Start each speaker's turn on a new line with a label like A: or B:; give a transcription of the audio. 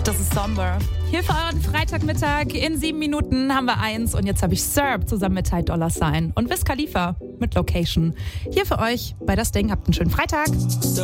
A: Das ist Somber. Hier für euren Freitagmittag. In 7 Minuten haben wir 1 und jetzt habe ich Serb zusammen mit Ty Dolla $ign und Wiz Khalifa mit Location. Hier für euch bei Das Ding. Habt einen schönen Freitag.